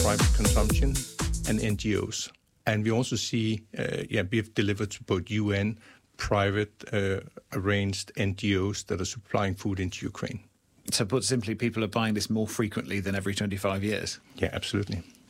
private consumption, and NGOs. And we also see, we've delivered to both UN, private arranged NGOs that are supplying food into Ukraine. So put simply, people are buying this more frequently than every 25 years? Yeah, absolutely.